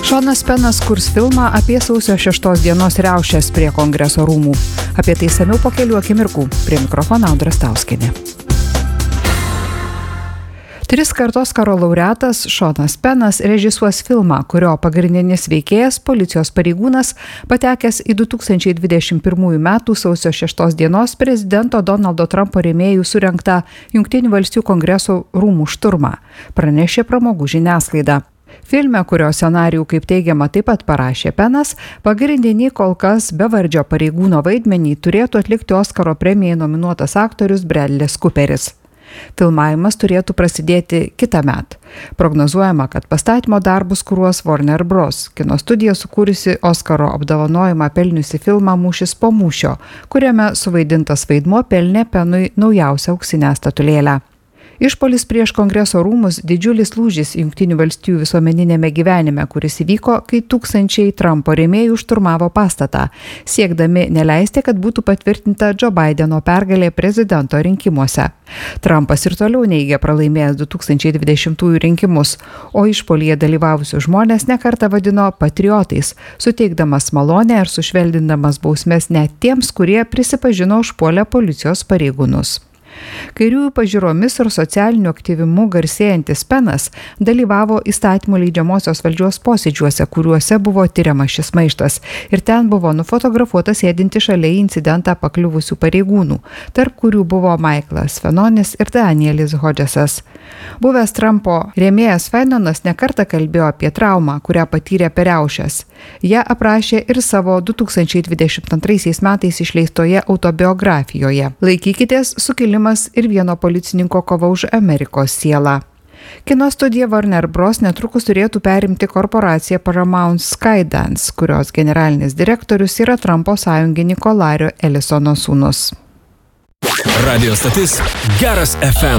Šonas Penas kurs filmą apie sausio 6 dienos riaušes prie Kongreso rūmų. Apie tai išsamiau po kelių akimirkų. Prie mikrofono Audra Stauskienė. 3 kartos Oskaro laureatas Šonas Penas režisuos filmą, kurio pagrindinis veikėjas, policijos pareigūnas, patekęs į 2021 m. sausio 6 dienos prezidento Donaldo Trumpo rėmėjų surengtą Jungtinių valstijų Kongreso rūmų šturmą, pranešė pramogų žiniasklaida. Filme, kurio scenarijų, kaip teigiama, taip pat parašė Penas, pagrindinį kol kas bevardžio pareigūno vaidmenį turėtų atlikti Oskaro premijai nominuotas aktorius Bradlis Cooperis. Filmavimas turėtų prasidėti kitąmet. Prognozuojama, kad pastatymo darbus kuruos Warner Bros. Kino studija sukūrusi Oskaro apdovanojimą pelniusi filmą Mūšis po mūšio, kuriame suvaidintas vaidmuo pelnė Penui naujausią auksinę statulėlę. Išpuolis prieš Kongreso rūmus didžiulis lūžis Jungtinių valstijų visuomeninėme gyvenime, kuris įvyko, kai tūkstančiai Trumpo rėmėjų šturmavo pastatą, siekdami neleisti, kad būtų patvirtinta Joe Bideno pergalė prezidento rinkimuose. Trumpas ir toliau neigia pralaimėjęs 2020 rinkimus, o išpuolyje dalyvavusius žmonės nekartą vadino patriotais, suteikdamas malonę ir sušvelnindamas bausmes net tiems, kurie prisipažino užpuolę policijos pareigūnus. Kairiųjų pažiūromis ir socialiniu aktyvimu garsėjantis Penas dalyvavo įstatymų leidžiamosios valdžios posėdžiuose, kuriuose buvo tiriamas šis maištas, ir ten buvo nufotografuotas sėdinti šalia į incidentą pakliuvusių pareigūnų, tarp kurių buvo Michaelas Fenonis ir Danielis Hodgesas. Buvęs Trumpo rėmėjas Fenonas nekartą kalbėjo apie traumą, kurią patyrė per riaušes. Ją aprašė ir savo 2022 metais išleistoje autobiografijoje "Laikykitės, sukilimas ir vieno policininko kova už Amerikos sielą". Kino studija Warner Bros. Netrukus turėtų perimti korporaciją Paramount Skydance, kurios generalinis direktorius yra Trumpo sąjungininko Lario Ellisono sūnus. Radio stotis Geras FM.